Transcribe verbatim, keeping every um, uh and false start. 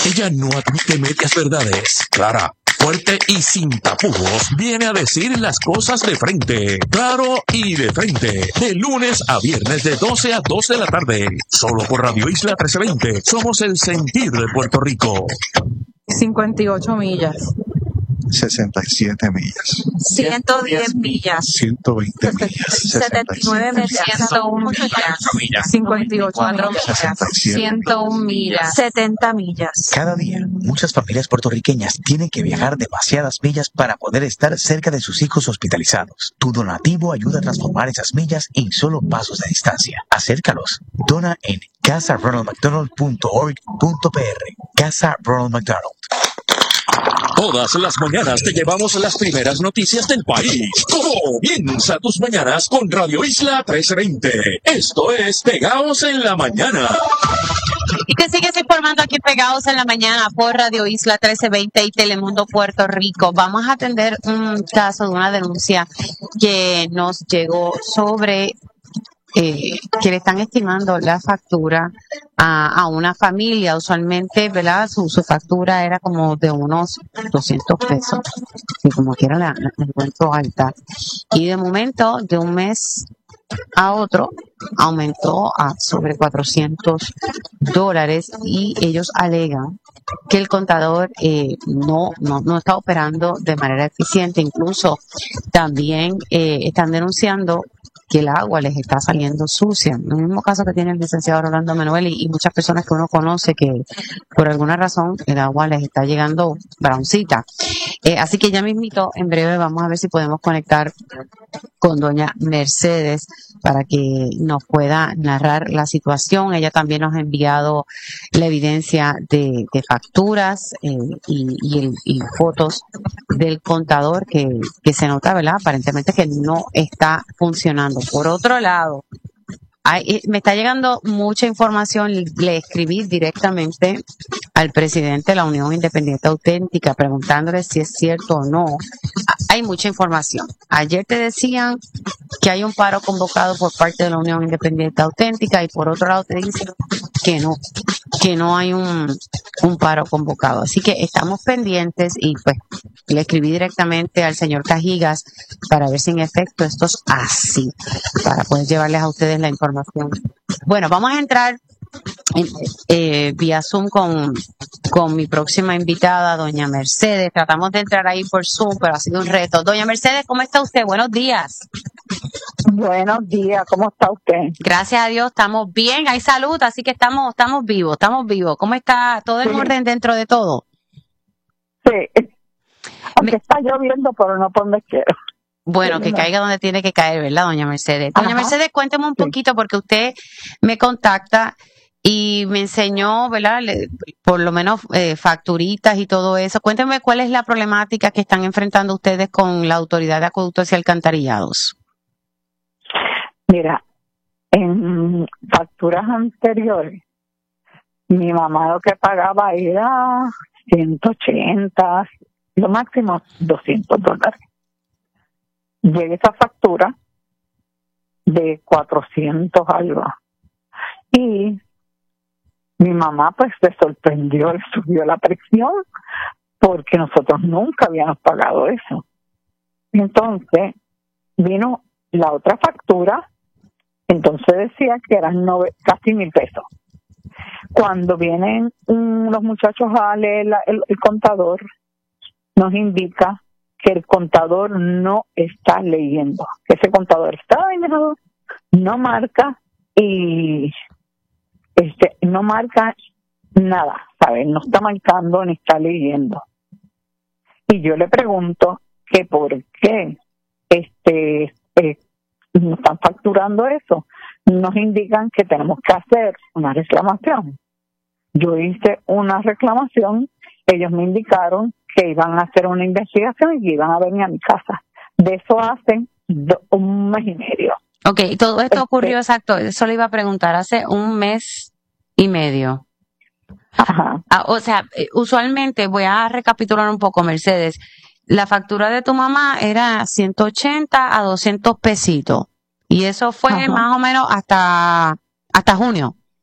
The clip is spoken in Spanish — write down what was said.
Ella no admite medias verdades. Clara, fuerte y sin tapujos, viene a decir las cosas de frente. Claro y de frente. De lunes a viernes de doce a dos de la tarde. Solo por Radio Isla trece veinte. Somos el sentir de Puerto Rico. cincuenta y ocho millas. sesenta y siete millas. ciento diez millas. ciento veinte millas. setenta y nueve millas. ciento uno millas. cincuenta y ocho millas. sesenta y siete. ciento uno millas. setenta millas. Cada día, muchas familias puertorriqueñas tienen que viajar demasiadas millas para poder estar cerca de sus hijos hospitalizados. Tu donativo ayuda a transformar esas millas en solo pasos de distancia. Acércalos. Dona en casa ronald mcdonald punto org punto p r. Casa Ronald McDonald. Todas las mañanas te llevamos las primeras noticias del país. Comienza tus mañanas con Radio Isla trece veinte. Esto es Pegados en la Mañana. Y te sigues informando aquí Pegados en la Mañana por Radio Isla trece veinte y Telemundo Puerto Rico. Vamos a atender un caso de una denuncia que nos llegó sobre eh, que le están estimando la factura a, a una familia. Usualmente, ¿verdad? Su, su factura era como de unos doscientos pesos, y como quiera la, la, la encuentro alta. Y de momento, de un mes a otro, aumentó a sobre cuatrocientos dólares y ellos alegan que el contador eh, no, no, no está operando de manera eficiente. Incluso también eh, están denunciando que el agua les está saliendo sucia. El mismo caso que tiene el licenciado Rolando Manuel y, y muchas personas que uno conoce que por alguna razón el agua les está llegando browncita. Eh, así que ya mismito, en breve vamos a ver si podemos conectar con doña Mercedes para que nos pueda narrar la situación. Ella también nos ha enviado la evidencia de, de facturas eh, y, y, el, y fotos del contador que, que se nota, ¿verdad? Aparentemente que no está funcionando. Por otro lado, hay, me está llegando mucha información. Le escribí directamente al presidente de la Unión Independiente Auténtica preguntándole si es cierto o no. Hay mucha información. Ayer te decían que hay un paro convocado por parte de la Unión Independiente Auténtica y por otro lado te dicen que no, que no hay un, un paro convocado. Así que estamos pendientes y pues le escribí directamente al señor Cajigas para ver si en efecto esto es así, para poder llevarles a ustedes la información. Bueno, vamos a entrar en, eh, vía Zoom con, con mi próxima invitada, doña Mercedes. Tratamos de entrar ahí por Zoom, pero ha sido un reto. Doña Mercedes, ¿cómo está usted? Buenos días. Buenos días, ¿cómo está usted? Gracias a Dios, estamos bien, hay salud, así que estamos estamos vivos, estamos vivos. ¿Cómo está todo en Sí. orden dentro de todo? Sí, aunque Me- está lloviendo, pero no por donde quiero. Bueno, Sí, que no. caiga donde tiene que caer, ¿verdad, doña Mercedes? Doña Ajá. Mercedes, cuénteme un Sí. poquito, porque usted me contacta y me enseñó, ¿verdad? Le- por lo menos eh, facturitas y todo eso. Cuénteme cuál es la problemática que están enfrentando ustedes con la Autoridad de Acueductos y Alcantarillados. Mira, en facturas anteriores, mi mamá lo que pagaba era ciento ochenta, lo máximo doscientos dólares. Llega esa factura de cuatrocientos algo. Y mi mamá pues se sorprendió, le subió la presión porque nosotros nunca habíamos pagado eso. Entonces vino la otra factura, entonces decía que eran nove, casi mil pesos. Cuando vienen um, los muchachos a leer la, el, el contador, nos indica que el contador no está leyendo, que ese contador está dañado, no marca y este no marca nada, ¿sabes? No está marcando ni está leyendo. Y yo le pregunto que por qué este eh, no están facturando eso. Nos indican que tenemos que hacer una reclamación. Yo hice una reclamación, ellos me indicaron que iban a hacer una investigación y que iban a venir a mi casa. De eso hace do, un mes y medio. Ok, todo esto Este- ocurrió exacto, eso le iba a preguntar, hace un mes y medio. Ajá. Ah, o sea, eh, usualmente, voy a recapitular un poco, Mercedes, la factura de tu mamá era ciento ochenta a doscientos pesitos. Y eso fue Ajá. más o menos hasta, hasta junio.